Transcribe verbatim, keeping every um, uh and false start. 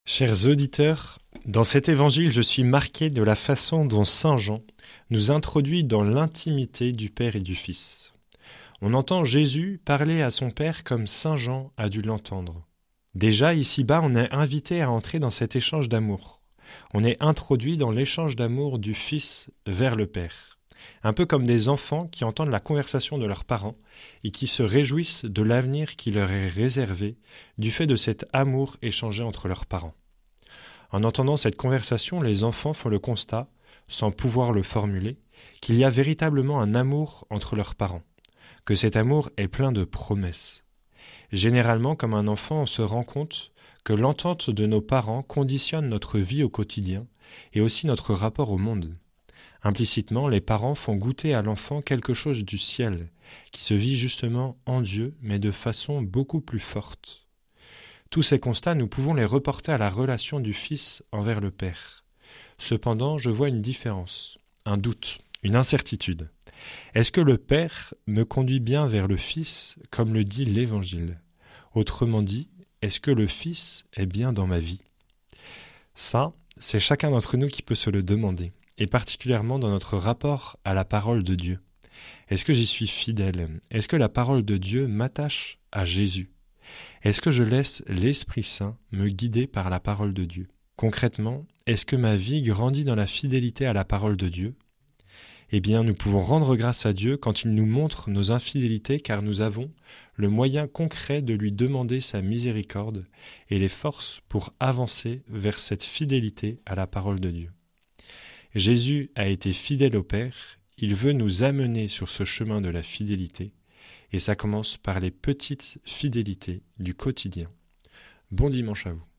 Chers auditeurs, dans cet évangile, je suis marqué de la façon dont Saint Jean nous introduit dans l'intimité du Père et du Fils. On entend Jésus parler à son Père comme Saint Jean a dû l'entendre. Déjà, ici-bas, on est invité à entrer dans cet échange d'amour. On est introduit dans l'échange d'amour du Fils vers le Père. Un peu comme des enfants qui entendent la conversation de leurs parents et qui se réjouissent de l'avenir qui leur est réservé du fait de cet amour échangé entre leurs parents. En entendant cette conversation, les enfants font le constat, sans pouvoir le formuler, qu'il y a véritablement un amour entre leurs parents, que cet amour est plein de promesses. Généralement, comme un enfant, on se rend compte que l'entente de nos parents conditionne notre vie au quotidien et aussi notre rapport au monde. Implicitement, les parents font goûter à l'enfant quelque chose du ciel, qui se vit justement en Dieu, mais de façon beaucoup plus forte. Tous ces constats, nous pouvons les reporter à la relation du Fils envers le Père. Cependant, je vois une différence, un doute, une incertitude. Est-ce que le Père me conduit bien vers le Fils, comme le dit l'Évangile ? Autrement dit, est-ce que le Fils est bien dans ma vie ? Ça, c'est chacun d'entre nous qui peut se le demander, et particulièrement dans notre rapport à la parole de Dieu. Est-ce que j'y suis fidèle ? Est-ce que la parole de Dieu m'attache à Jésus ? Est-ce que je laisse l'Esprit Saint me guider par la parole de Dieu ? Concrètement, est-ce que ma vie grandit dans la fidélité à la parole de Dieu ? Eh bien, nous pouvons rendre grâce à Dieu quand il nous montre nos infidélités, car nous avons le moyen concret de lui demander sa miséricorde et les forces pour avancer vers cette fidélité à la parole de Dieu. Jésus a été fidèle au Père, il veut nous amener sur ce chemin de la fidélité, et ça commence par les petites fidélités du quotidien. Bon dimanche à vous.